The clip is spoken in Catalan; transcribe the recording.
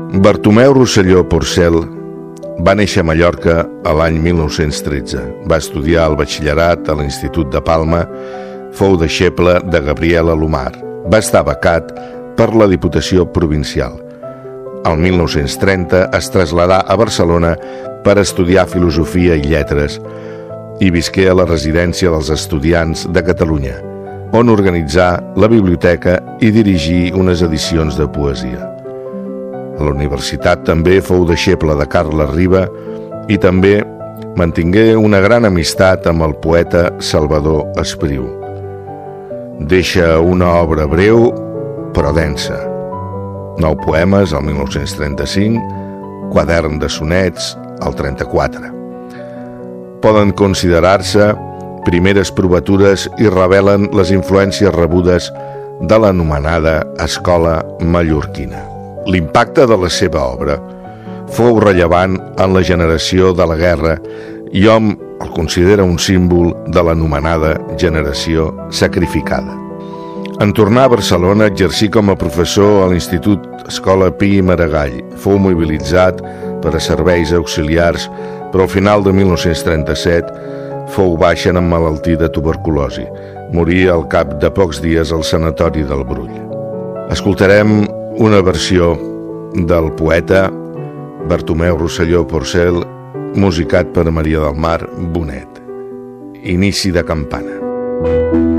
Bartomeu Rosselló Porcel va néixer a Mallorca a l'any 1913. Va estudiar el batxillerat a l'Institut de Palma, fou deixeble de Gabriel Alomar. Va estar becat per la Diputació Provincial. El 1930 es traslladà a Barcelona per estudiar Filosofia i Lletres i visqué a la Residència dels Estudiants de Catalunya, on organitzà la biblioteca i dirigí unes edicions de poesia. A la universitat també fou deixeble de Carles Riba i també mantingué una gran amistat amb el poeta Salvador Espriu. Deixa una obra breu però densa. 9 poemes al 1935, quadern de sonets al 34. Poden considerar-se primeres provatures i revelen les influències rebudes de l'anomenada escola mallorquina. L'impacte de la seva obra fou rellevant en la generació de la guerra i hom el considera un símbol de l'anomenada generació sacrificada. En tornar a Barcelona exercí com a professor a l'Institut Escola Pi i Maragall. Fou mobilitzat per a serveis auxiliars, però al final de 1937 fou baixa en emmalaltir de tuberculosi. Morí al cap de pocs dies al sanatori del Brull. Escoltarem una versió del poeta Bartomeu Rosselló Porcel, musicat per Maria del Mar Bonet. Inici de campana.